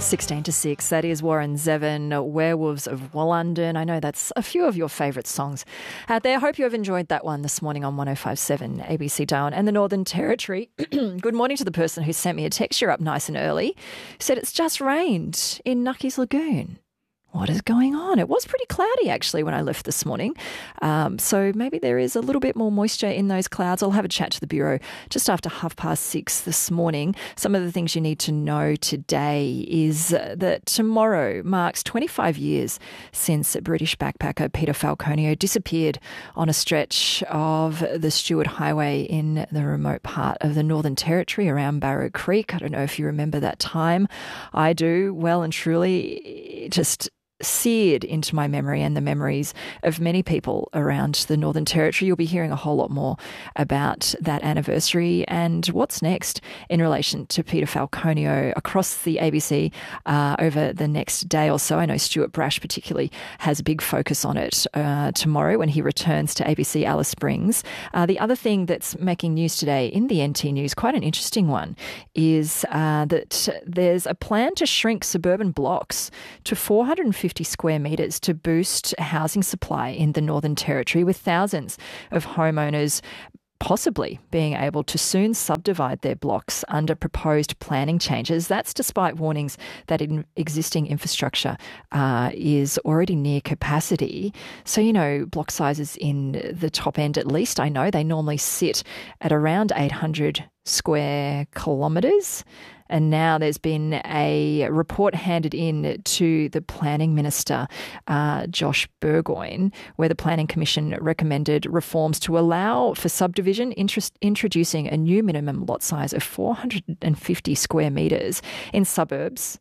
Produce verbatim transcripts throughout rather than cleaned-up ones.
sixteen to six, that is Warren Zevon, Werewolves of Wollondon. I know that's a few of your favourite songs out there. I hope you have enjoyed that one this morning on one oh five point seven A B C Darwin and the Northern Territory. Good morning to the person who sent me a text. You're up nice and early. Said it's just rained in Nucky's Lagoon. What is going on? It was pretty cloudy, actually, when I left this morning. Um, so maybe there is a little bit more moisture in those clouds. I'll have a chat to the Bureau just after half past six this morning. Some of the things you need to know today is that tomorrow marks twenty-five years since British backpacker Peter Falconio disappeared on a stretch of the Stewart Highway in the remote part of the Northern Territory around Barrow Creek. I don't know if you remember that time. I do, well and truly. Just seared into my memory and the memories of many people around the Northern Territory. You'll be hearing a whole lot more about that anniversary and what's next in relation to Peter Falconio across the A B C uh, over the next day or so. I know Stuart Brash particularly has a big focus on it uh, tomorrow when he returns to A B C Alice Springs. Uh, the other thing that's making news today in the N T News, quite an interesting one, is uh, that there's a plan to shrink suburban blocks to four hundred fifty square metres to boost housing supply in the Northern Territory, with thousands of homeowners possibly being able to soon subdivide their blocks under proposed planning changes. That's despite warnings that in existing infrastructure uh, is already near capacity. So, you know, block sizes in the top end, at least I know, they normally sit at around eight hundred square kilometres. And now there's been a report handed in to the Planning Minister, uh, Josh Burgoyne, where the Planning Commission recommended reforms to allow for subdivision, interest, introducing a new minimum lot size of four hundred fifty square metres in suburbs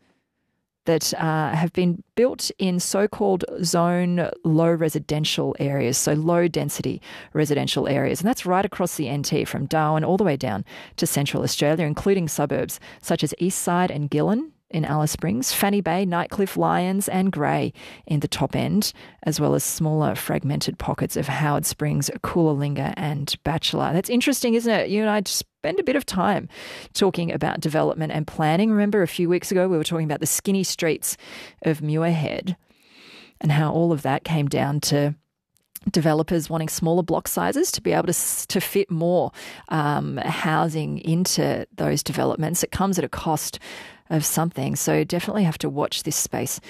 that uh, have been built in so-called zone low residential areas, so low density residential areas. And that's right across the N T from Darwin all the way down to Central Australia, including suburbs such as Eastside and Gillen in Alice Springs, Fanny Bay, Nightcliff, Lyons and Grey in the top end, as well as smaller fragmented pockets of Howard Springs, Coolalingga and Bachelor. That's interesting, isn't it? You and I spend a bit of time talking about development and planning. Remember a few weeks ago we were talking about the skinny streets of Muirhead and how all of that came down to developers wanting smaller block sizes to be able to to fit more um, housing into those developments. It comes at a cost of something, so definitely have to watch this space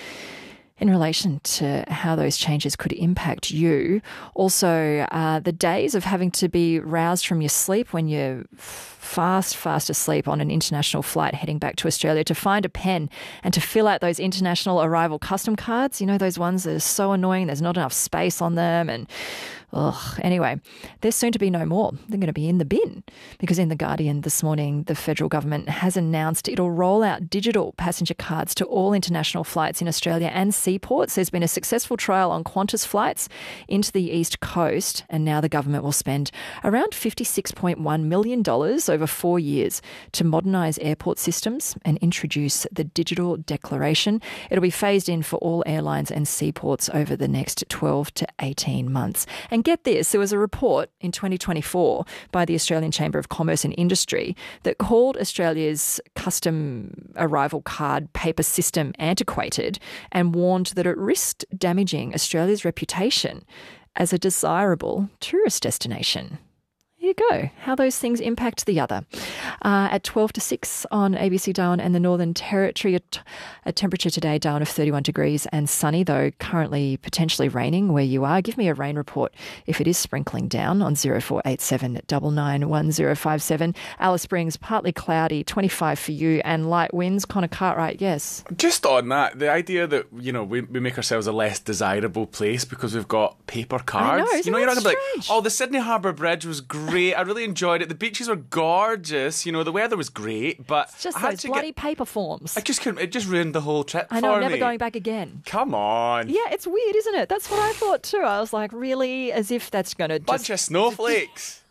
in relation to how those changes could impact you. Also, uh, the days of having to be roused from your sleep when you're fast, fast asleep on an international flight heading back to Australia to find a pen and to fill out those international arrival custom cards. You know, those ones that are so annoying. There's not enough space on them and Ugh. Anyway, there's soon to be no more. They're going to be in the bin because in The Guardian this morning, the federal government has announced it'll roll out digital passenger cards to all international flights in Australia and seaports. There's been a successful trial on Qantas flights into the East Coast, and now the government will spend around fifty-six point one million dollars over four years to modernise airport systems and introduce the digital declaration. It'll be phased in for all airlines and seaports over the next twelve to eighteen months. And get this, there was a report in twenty twenty-four by the Australian Chamber of Commerce and Industry that called Australia's custom arrival card paper system antiquated and warned that it risked damaging Australia's reputation as a desirable tourist destination. There you go, how those things impact the other. Uh, at twelve to six on A B C Darwin and the Northern Territory, a, t- a temperature today, Darwin of thirty-one degrees and sunny, though currently potentially raining where you are. Give me a rain report if it is sprinkling down on zero four eight seven nine nine one zero five seven. Alice Springs, partly cloudy, twenty-five for you, and light winds. Connor Cartwright, yes. Just on that, the idea that, you know, we, we make ourselves a less desirable place because we've got paper cards. I know, isn't you know, that you're not going to strange? be like, oh, the Sydney Harbour Bridge was great. I really enjoyed it. The beaches were gorgeous. You know, the weather was great, but It's just I had those to bloody get, paper forms. I just couldn't. It just ruined the whole trip I know, for I'm never me. going back again. Come on. Yeah, it's weird, isn't it? That's what I thought too. I was like, really? As if that's going to just... Bunch of snowflakes.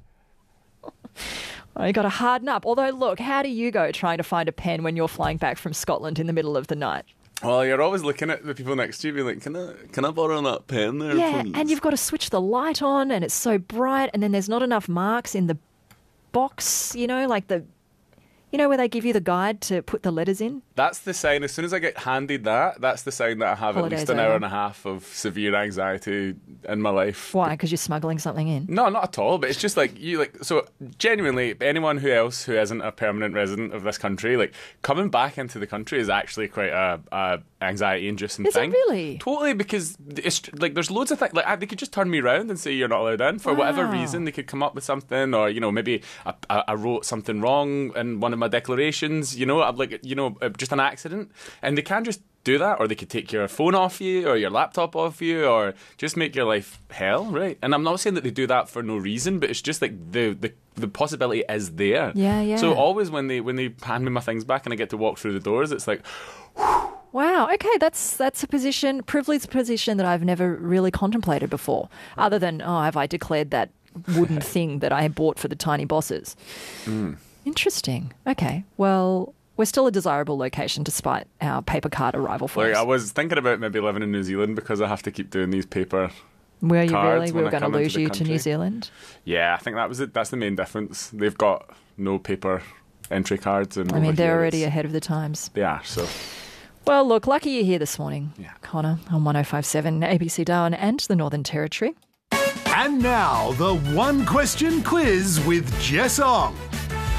Oh, you got to harden up. Although, look, how do you go trying to find a pen when you're flying back from Scotland in the middle of the night? Well, you're always looking at the people next to you, being like, "Can I, can I borrow that pen there, Yeah, please?" and you've got to switch the light on, and it's so bright, and then there's not enough marks in the box. You know, like the, You know where they give you the guide to put the letters in? That's the sign. As soon as I get handed that, that's the sign that I have Holiday's at least an over. hour and a half of severe anxiety in my life. Why? Because you're smuggling something in? No, not at all. But it's just like you like. So genuinely, anyone who else who isn't a permanent resident of this country, like coming back into the country is actually quite a, a anxiety-inducing Is it thing. really? Totally, because it's like there's loads of things. Like they could just turn me around and say you're not allowed in for whatever Wow. reason. They could come up with something, or you know maybe I, I, I wrote something wrong in one of my declarations. You know, I'm like you know just an accident, and they can just do that, or they could take your phone off you or your laptop off you, or just make your life hell, right? And I'm not saying that they do that for no reason, but it's just like the the, the possibility is there. Yeah, yeah. So always when they when they hand me my things back and I get to walk through the doors, it's like, Wow. Okay, that's that's a position, privileged position that I've never really contemplated before. Other than, oh, have I declared that wooden thing that I bought for the tiny bosses? Mm. Interesting. Okay. Well, we're still a desirable location despite our paper card arrival like forms. I was thinking about maybe living in New Zealand because I have to keep doing these paper. Were you cards really? We when were I going to come into lose the you to New country. Zealand? Yeah, I think that was it. That's the main difference. They've got no paper entry cards, and I mean, over they're here already it's- ahead of the times. They are. So Well, look, lucky you're here this morning, Yeah. Connor, on one oh five point seven A B C Darwin and the Northern Territory. And now, the one question quiz with Jess Ong.